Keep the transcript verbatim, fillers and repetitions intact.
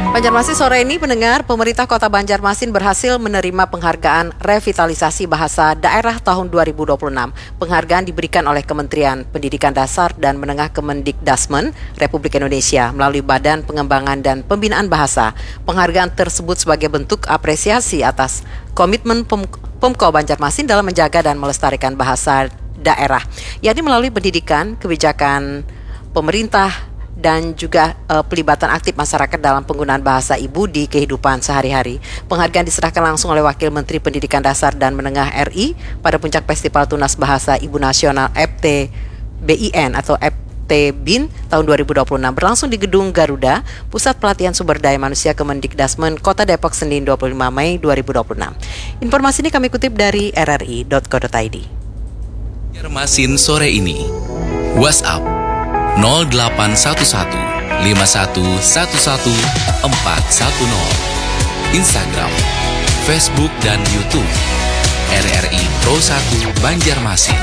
Banjarmasin sore ini pendengar, pemerintah Kota Banjarmasin berhasil menerima penghargaan revitalisasi bahasa daerah tahun dua ribu dua puluh enam. Penghargaan diberikan oleh Kementerian Pendidikan Dasar dan Menengah Kemendikdasmen Republik Indonesia melalui Badan Pengembangan dan Pembinaan Bahasa. Penghargaan tersebut sebagai bentuk apresiasi atas komitmen Pem- Pemko Banjarmasin dalam menjaga dan melestarikan bahasa daerah, yakni melalui pendidikan, kebijakan pemerintah, dan juga uh, pelibatan aktif masyarakat dalam penggunaan bahasa ibu di kehidupan sehari-hari. Penghargaan diserahkan langsung oleh Wakil Menteri Pendidikan Dasar dan Menengah R I pada puncak Festival Tunas Bahasa Ibu Nasional F T B I N atau F T B I N tahun dua ribu dua puluh enam berlangsung di Gedung Garuda, Pusat Pelatihan Sumber Daya Manusia Kemendikdasmen Kota Depok, Senin dua puluh lima Mei dua ribu dua puluh enam. Informasi ini kami kutip dari r r i titik co titik i d. Banjarmasin sore ini. WhatsApp nol delapan satu satu lima satu satu satu empat satu nol. Instagram, Facebook dan YouTube R R I Pro satu Banjarmasin.